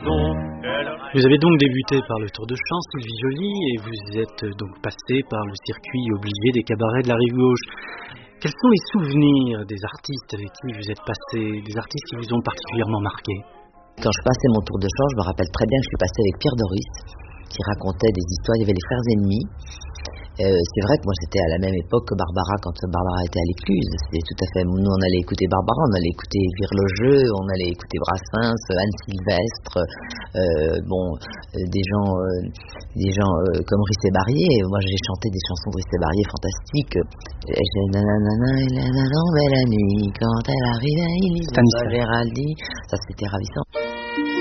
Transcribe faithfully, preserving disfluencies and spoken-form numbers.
Vous avez donc débuté par le tour de chant, Sylvie Joly, et vous êtes donc passé par le circuit obligé des cabarets de la rive gauche. Quels sont les souvenirs des artistes avec qui vous êtes passé, des artistes qui vous ont particulièrement marqué? Quand je passais mon tour de chant, je me rappelle très bien que je suis passé avec Pierre Doris, qui racontait des histoires. Il y avait les frères ennemis. Euh, c'est vrai que moi j'étais à la même époque que Barbara quand Barbara était à l'Écluse. C'était tout à fait. Nous on allait écouter Barbara, on allait écouter Elvire Lejeu, on allait écouter Brassens, Anne Sylvestre, euh, bon, euh, des gens, euh, des gens euh, comme Rissé Barrier. Moi j'ai chanté des chansons de Rissé Barrier fantastiques. Et j'ai nanana et la la la nuit quand elle arrive à Élise, Géraldine, ça c'était ravissant.